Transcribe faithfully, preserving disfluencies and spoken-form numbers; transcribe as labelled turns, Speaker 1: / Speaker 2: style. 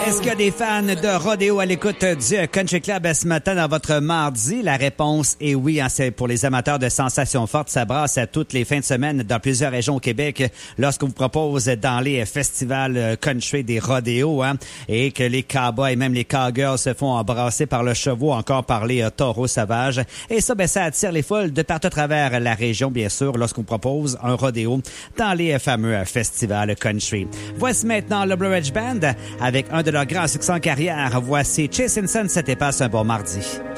Speaker 1: Est-ce qu'il y a des fans de rodéo à l'écoute du Country Club ce matin dans votre mardi? La réponse est oui. Hein, c'est pour les amateurs de sensations fortes. Ça brasse à toutes les fins de semaine dans plusieurs régions au Québec lorsqu'on vous propose dans les festivals country des rodéos, hein, et que les cowboys et même les cowgirls se font embrasser par le chevaux, encore par les uh, taureaux sauvages. Et ça, ben, ça attire les foules de partout à travers la région, bien sûr, lorsqu'on propose un rodéo dans les fameux festivals country. Voici maintenant le Blue Ridge Band avec un de leurs grands succès en carrière. Voici Chasing Sunset et passe un bon mardi.